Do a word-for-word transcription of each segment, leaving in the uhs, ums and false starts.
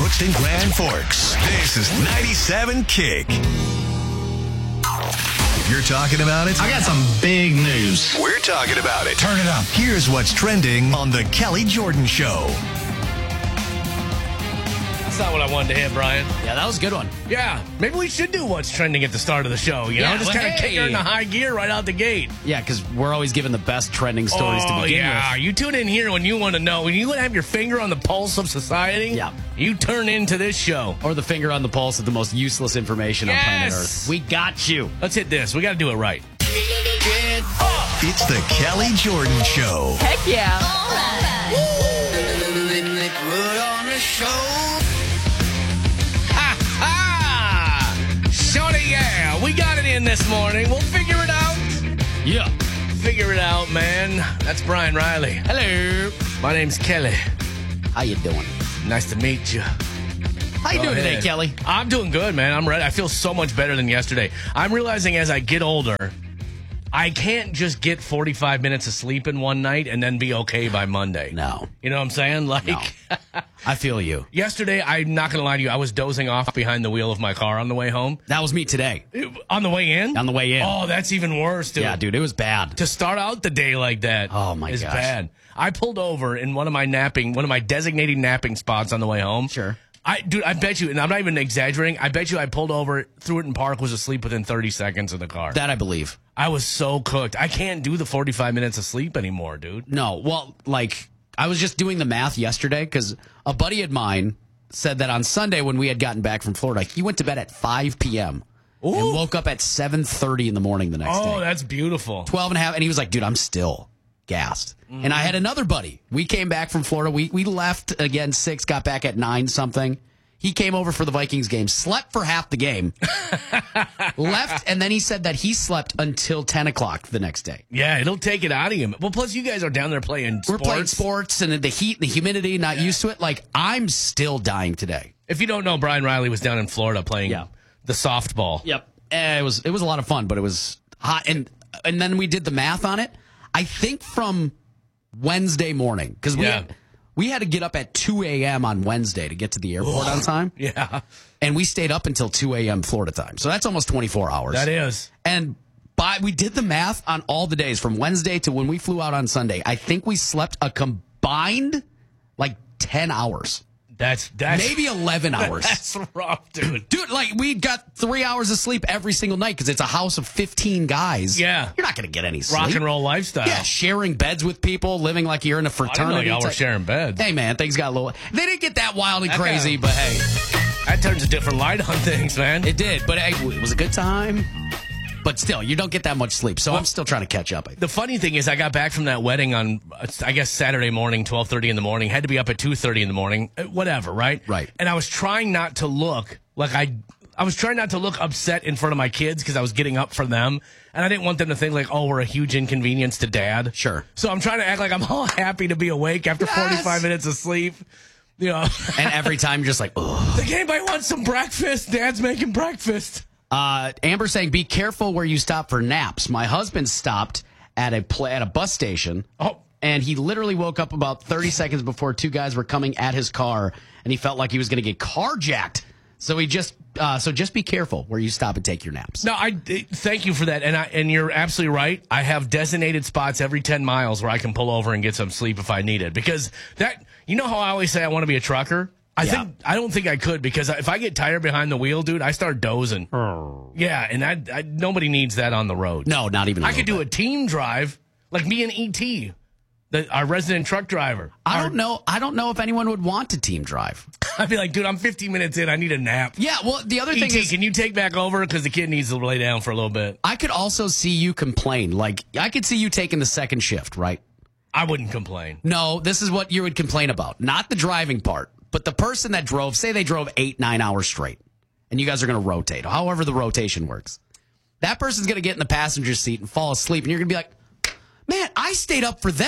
Crookston Grand Forks. This is ninety-seven Kick. You're talking about it? I got some big news. We're talking about it. Turn it up. Here's what's trending on The Kelly Jordan Show. That's not what I wanted to hit, Brian. Yeah, that was a good one. Yeah, maybe we should do what's trending at the start of the show. You Yeah, know, just well, kind of hey. kick her into high gear right out the gate. Yeah, because we're always giving the best trending stories oh, to begin yeah. with. You tune in here when you want to know. When you want to have your finger on the pulse of society, Yeah. you turn into this show. Or the finger on the pulse of the most useless information on planet Yes. Earth. We got you. Let's hit this. We got to do it right. It's The Kelly Jordan Show. Heck yeah. Ha ha! Shorty, yeah. We got it in this morning. We'll figure it out. Yeah. Figure it out, man. That's Brian Riley. Hello. My name's Kelly. How you doing? Nice to meet you. How you Go doing today, ahead. Kelly? I'm doing good, man. I'm ready. I feel so much better than yesterday. I'm realizing as I get older, I can't just get forty-five minutes of sleep in one night and then be okay by Monday. No. You know what I'm saying? Like, No. I feel you. yesterday, I'm not going to lie to you, I was dozing off behind the wheel of my car on the way home. That was me today. On the way in? On the way in. Oh, that's even worse, dude. Yeah, dude, it was bad. To start out the day like that Oh, my is gosh. bad. I pulled over in one of my napping, one of my designated napping spots on the way home. Sure. I, dude, I bet you, and I'm not even exaggerating, I bet you I pulled over, threw it in park, was asleep within thirty seconds in the car. That I believe. I was so cooked. I can't do the forty-five minutes of sleep anymore, dude. No, well, like, I was just doing the math yesterday because a buddy of mine said that on Sunday when we had gotten back from Florida, he went to bed at five p.m. and Ooh. woke up at seven thirty in the morning the next Oh, day. that's beautiful. twelve and a half, and he was like, dude, I'm still gassed. And I had another buddy. We came back from Florida. We we left again six, got back at nine something. He came over for the Vikings game, slept for half the game, left, and then he said that he slept until ten o'clock the next day. Yeah, it'll take it out of you. Well, plus you guys are down there playing We're sports. playing sports and the heat and the humidity, not used to it. Like, I'm still dying today. If you don't know, Brian Riley was down in Florida playing Yeah. the softball. Yep. Eh, it was it was a lot of fun, but it was hot. And and then we did the math on it. I think from Wednesday morning, because we, Yeah. had, we had to get up at two a.m. on Wednesday to get to the airport on time. Yeah, And we stayed up until two a.m. Florida time. So that's almost twenty-four hours. that is. And by, we did the math on all the days from Wednesday to when we flew out on Sunday. I think we slept a combined like ten hours. That's that's Maybe eleven hours. That's rough, dude. Dude, like, we got three hours of sleep every single night because it's a house of fifteen guys. Yeah. You're not going to get any sleep. Rock and roll lifestyle. Yeah, sharing beds with people, living like you're in a I didn't know fraternity. y'all were type- sharing beds. Hey, man, things got a little... They didn't get that wild and That crazy, kinda- but hey, That turns a different light on things, man. it did. But hey, it was a good time. But still, you don't get that much sleep, so I'm still trying to catch up. The funny thing is, I got back from that wedding on, I guess, Saturday morning, twelve thirty in the morning. Had to be up at two thirty in the morning. Uh, Whatever, right? Right. And I was trying not to look like I, I was trying not to look upset in front of my kids because I was getting up for them, and I didn't want them to think like, oh, we're a huge inconvenience to Dad. Sure. So I'm trying to act like I'm all happy to be awake after Yes. forty-five minutes of sleep. You know, And every time you're just like, ugh. like, anybody want some breakfast? Dad's making breakfast. Uh, Amber saying, be careful where you stop for naps. My husband stopped at a pla- at a bus station. Oh. And he literally woke up about thirty seconds before two guys were coming at his car, and he felt like he was going to get carjacked. So he just, uh, so just be careful where you stop and take your naps. No, I thank you for that, and I and you're absolutely right. I have designated spots every ten miles where I can pull over and get some sleep if I need it. Because that, you know how I always say I want to be a trucker. I Yeah. think I don't think I could because if I get tired behind the wheel, dude, I start dozing. Oh. Yeah, and I, I nobody needs that on the road. No, not even. I I could do a team drive like me and E T, the, our resident truck driver. I Our- don't know. I don't know if anyone would want to team drive. I'd be like, dude, I'm fifteen minutes in. I need a nap. Yeah. Well, the other thing E T, is, can you take back over because the kid needs to lay down for a little bit? I could also see you complain. Like, I could see you taking the second shift, right? I wouldn't complain. No, this is what you would complain about. Not the driving part, but the person that drove, say they drove eight, nine hours straight, and you guys are going to rotate, however the rotation works. That person's going to get in the passenger seat and fall asleep, and you're going to be like, man, I stayed up for them.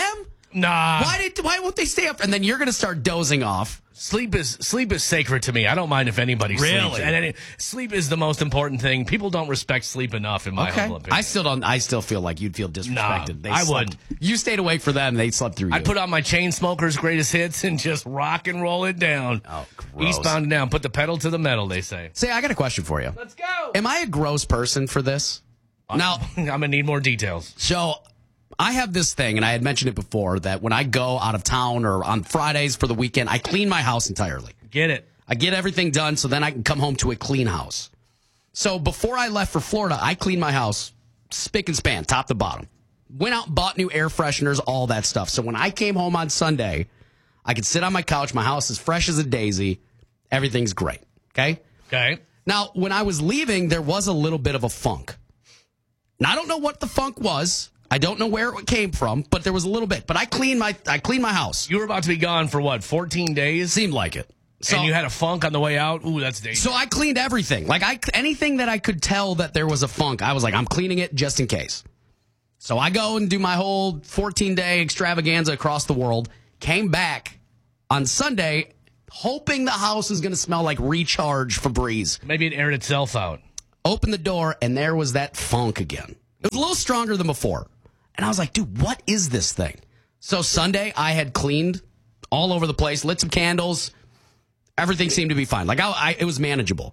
Nah. Why did? Why won't they stay up? And then you're going to start dozing off. Sleep is sleep is sacred to me. I don't mind if anybody Really? sleeps. And any, sleep is the most important thing. People don't respect sleep enough, in my Okay. humble opinion. I still don't. I still feel like you'd feel disrespected. Nah, I slept- You stayed awake for them. They slept through you. I put on my Chainsmokers' greatest hits and just rock and roll it down. Oh, gross. Eastbound and down. Put the pedal to the metal, they say. Say, I got a question for you. Let's go. Am I a gross person for this? Now, I'm going to need more details. so I have this thing, and I had mentioned it before, that when I go out of town or on Fridays for the weekend, I clean my house entirely. Get it. I get everything done so then I can come home to a clean house. So before I left for Florida, I cleaned my house spick and span, top to bottom. Went out and bought new air fresheners, all that stuff. So when I came home on Sunday, I could sit on my couch. My house is fresh as a daisy. Everything's great. Okay? Okay. Now, when I was leaving, there was a little bit of a funk. Now, I don't know what the funk was. I don't know where it came from, but there was a little bit. But I cleaned my I cleaned my house. You were about to be gone for what, fourteen days? Seemed like it. So, and you had a funk on the way out? Ooh, that's dangerous. So I cleaned everything. Like I anything that I could tell that there was a funk, I was like, I'm cleaning it just in case. So I go and do my whole fourteen-day extravaganza across the world. Came back on Sunday, hoping the house is going to smell like recharge Febreze. Maybe it aired itself out. Opened the door, and there was that funk again. It was a little stronger than before. And I was like, dude, what is this thing? So Sunday, I had cleaned all over the place, lit some candles. Everything seemed to be fine. Like, I, I, it was manageable.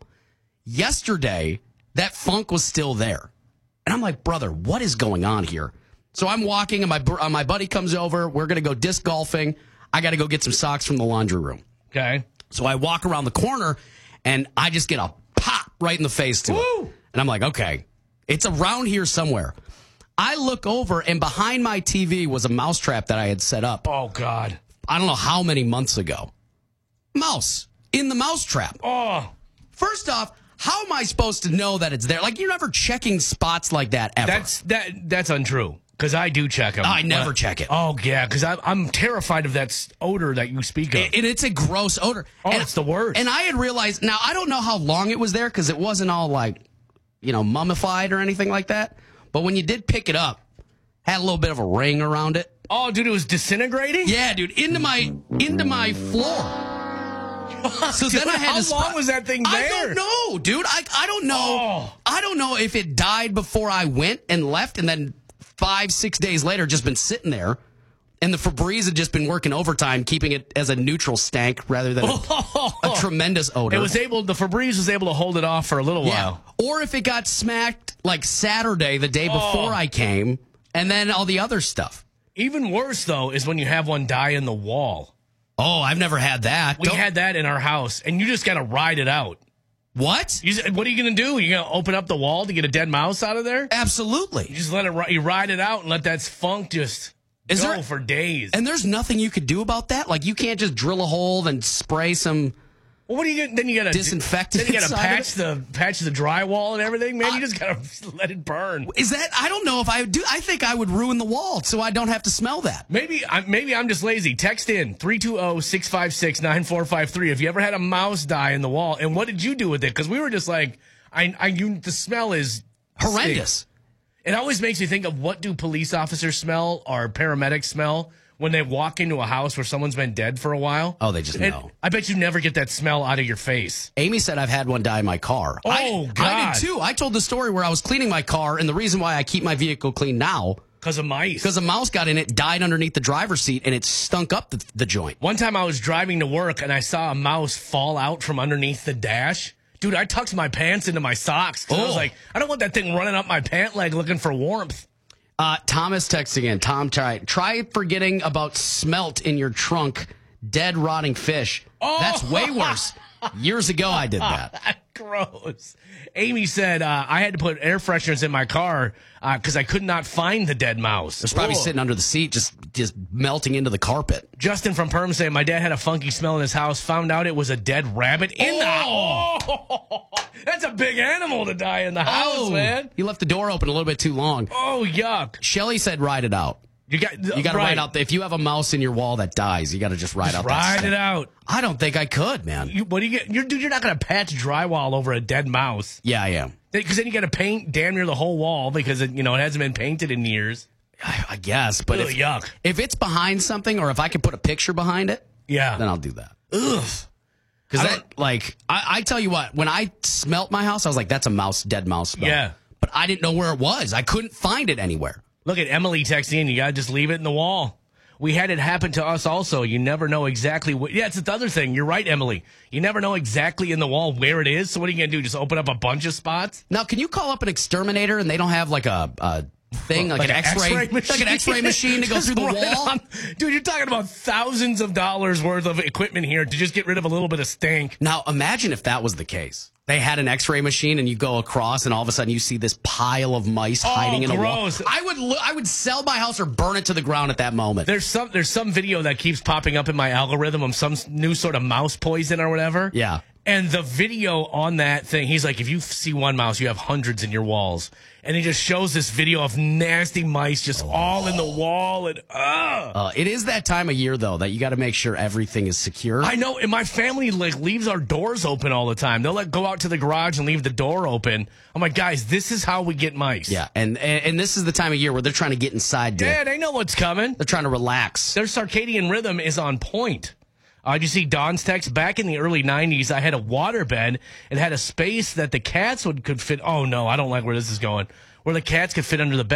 Yesterday, that funk was still there. And I'm like, brother, what is going on here? So I'm walking, and my, uh, my buddy comes over. We're going to go disc golfing. I got to go get some socks from the laundry room. Okay. So I walk around the corner, and I just get a pop right in the face to Woo! it. And I'm like, okay, it's around here somewhere. I look over, and behind my T V was a mousetrap that I had set up. Oh, God. I don't know how many months ago. Mouse in the mousetrap. Oh. First off, how am I supposed to know that it's there? Like, you're never checking spots like that ever. That's that. That's untrue. Because I do check them. I never check it. Oh, yeah. Because I'm terrified of that s- odor that you speak of. And it's a gross odor. Oh, and, it's the worst. And I had realized, now, I don't know how long it was there because it wasn't all like, you know, mummified or anything like that. But when you did pick it up, had a little bit of a ring around it. Oh, dude, it was disintegrating? Yeah, dude, into my into my floor. So then I had How to long was that thing I there? don't know, dude. I I don't know. Oh. I don't know if it died before I went and left, and then five six days later, just been sitting there, and the Febreze had just been working overtime, keeping it as a neutral stank rather than a, a tremendous odor. It was able. The Febreze was able to hold it off for a little yeah. while. Or if it got smacked like Saturday, the day before Oh. I came, and then all the other stuff. Even worse, though, is when you have one die in the wall. Oh, I've never had that. We Don't- had that in our house, and you just got to ride it out. What? You just, what are you going to do? You going to open up the wall to get a dead mouse out of there? Absolutely. You just let it. ri- You ride it out and let that funk just Is go there- for days. And there's nothing you could do about that? Like, you can't just drill a hole and spray some... Well, what do you get? Then you got to Disinfectant Then you got to inside of patch the patch the drywall and everything. Man, you just got to let it burn. Is that... I don't know if I would do... I think I would ruin the wall so I don't have to smell that. Maybe I maybe I'm just lazy. Text in three two zero, six five six, nine four five three. If you ever had a mouse die in the wall, and what did you do with it? Because we were just like, I, I, you, the smell is Horrendous. stinks. It always makes me think of what do police officers smell or paramedics smell when they walk into a house where someone's been dead for a while. Oh, they just And know. I bet you never get that smell out of your face. Amy said I've had one die in my car. Oh, I, God. I did too. I told the story where I was cleaning my car, and the reason why I keep my vehicle clean now, Because of mice. because a mouse got in it, died underneath the driver's seat, and it stunk up the, the joint. One time I was driving to work and I saw a mouse fall out from underneath the dash. Dude, I tucked my pants into my socks. 'Cause I was Oh. like, I don't want that thing running up my pant leg looking for warmth. Uh, Thomas texting in. Tom, try try forgetting about smelt in your trunk, dead rotting fish. Oh. That's way worse. Years ago, I did that. Gross. Amy said uh, I had to put air fresheners in my car because I could not find the dead mouse. It's probably Whoa. sitting under the seat, just just melting into the carpet. Justin from Perm saying my dad had a funky smell in his house. Found out it was a dead rabbit in the house. Oh, that's a big animal to die in the house, man. You left the door open a little bit too long. Oh, yuck. Shelly said, "Ride it out." You got You got to right. ride out. The, if you have a mouse in your wall that dies, you got to just ride Just out. ride that it stuff. out. I don't think I could, man. You, what do you get? You're, dude, you're not going to patch drywall over a dead mouse. Yeah, I am. Because then you got to paint damn near the whole wall because it, you know it hasn't been painted in years. I, I guess, but Ugh, if, yuck. if it's behind something or if I can put a picture behind it, Yeah. then I'll do that. Ugh. Because I that, like, I, I tell you what, when I smelt my house, I was like, that's a mouse, dead mouse smell. Yeah. But I didn't know where it was. I couldn't find it anywhere. Look at Emily texting in. You got to just leave it in the wall. We had it happen to us also. You never know exactly what. Yeah, it's the other thing. You're right, Emily. You never know exactly in the wall where it is. So what are you going to do? Just open up a bunch of spots? Now, can you call up an exterminator and they don't have like a, a thing, like, Like an an X-ray, X-ray machine? like an X-ray machine to go Just through the right wall? on. Dude, you're talking about thousands of dollars worth of equipment here to just get rid of a little bit of stink. Now, imagine if that was the case. They had an X-ray machine, and you go across, and all of a sudden you see this pile of mice Oh, hiding in a wall. gross. I would, lo- I would sell my house or burn it to the ground at that moment. There's some there's some video that keeps popping up in my algorithm of some new sort of mouse poison or whatever. Yeah. And the video on that thing, he's like, if you see one mouse, you have hundreds in your walls. And he just shows this video of nasty mice just oh. all in the wall. And uh. uh, it is that time of year, though, that you got to make sure everything is secure. I know. And my family like leaves our doors open all the time. They'll like go out to the garage and leave the door open. I'm like, guys, this is how we get mice. Yeah, and, and and this is the time of year where they're trying to get inside. To, yeah, they know what's coming. They're trying to relax. Their circadian rhythm is on point. Uh, did you see Don's text? Back in the early nineties, I had a water bed. It had a space that the cats would could fit. Oh, no, I don't like where this is going. Where the cats could fit under the bed.